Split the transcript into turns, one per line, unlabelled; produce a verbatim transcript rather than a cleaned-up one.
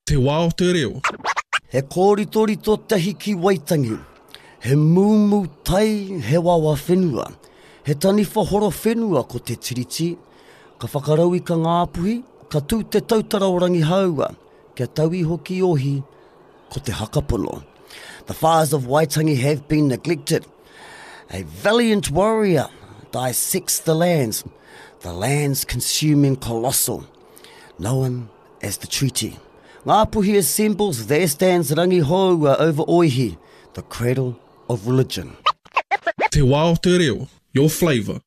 Te wā o te reo.
He kōrito-rito tahi ki Waitangi. He mūmu tai he wawa whenua. He taniwha horo whenua ko te tiriti. Ka whakarau i ka ngāpuhi, ka tū te tautara o rangi haua. Kia tauhi hoki ohi ko te hakapono. The fires of Waitangi have been neglected. A valiant warrior dissects the lands, the lands consuming colossal, known as the treaty. Ngāpuhi assembles, there stands Rangi Houa over Oihi, the cradle of religion.
Te wā o te reo, your flavour.